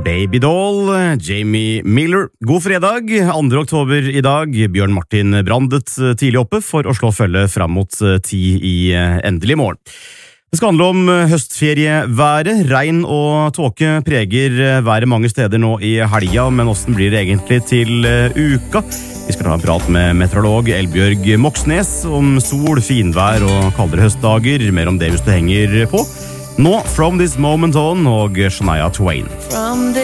Babydoll, Jamie Miller. God fredag, 2. oktober i dag. Bjørn Martin brandet tidlig oppe for å slå følge fram mot 10 i endelig morgen. Det skal handle om høstferieværet. Regn og tåke preger været mange steder nå i helga, men hvordan blir det egentlig til uka? Vi skal ta en prat med meteorolog Elbjørg Moxnes om sol, finvær og kaldere høstdager. Mer om det hvis du henger på. Nå, From This Moment On og Shania Twain.